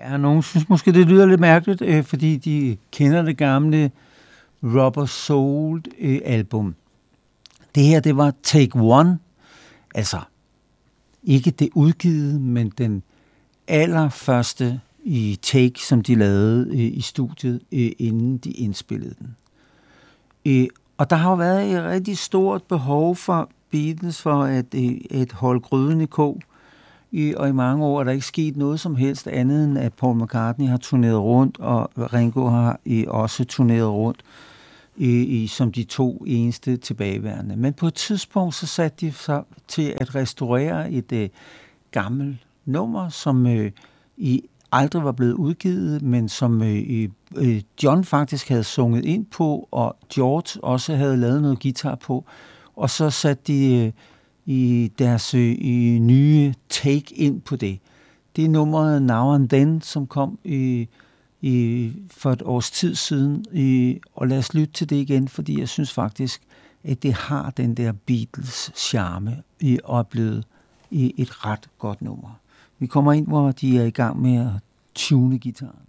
Ja, nogen synes måske, det lyder lidt mærkeligt, fordi de kender det gamle Rubber Soul-album. Det her, det var Take One, altså ikke det udgivet, men den allerførste i Take, som de lavede i studiet, inden de indspillede den. Og der har jo været et rigtig stort behov for Beatles for at holde gryden i kog. Og i mange år er der ikke sket noget som helst andet, end at Paul McCartney har turneret rundt, og Ringo har også turneret rundt som de to eneste tilbageværende. Men på et tidspunkt så satte de sig til at restaurere et gammelt nummer, som aldrig var blevet udgivet, men som John faktisk havde sunget ind på, og George også havde lavet noget guitar på. Og så satte de i deres nye take ind på det. Det er nummeret Now and Then, som kom for et års tid siden. Og lad os lytte til det igen, fordi jeg synes faktisk, at det har den der Beatles-charme og er blevet et ret godt nummer. Vi kommer ind, hvor de er i gang med at tune guitaren.